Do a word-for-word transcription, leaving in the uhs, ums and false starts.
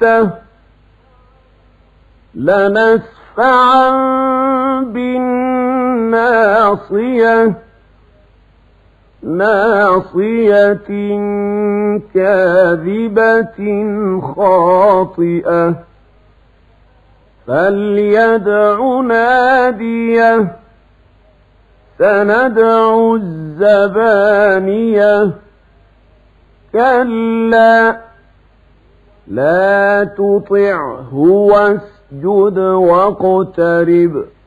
بغتة لنسفعا بالناصية ناصية كاذبة خاطئة فليدع ناديه سندع الزبانية كلا لا تطعه واسجد واقترب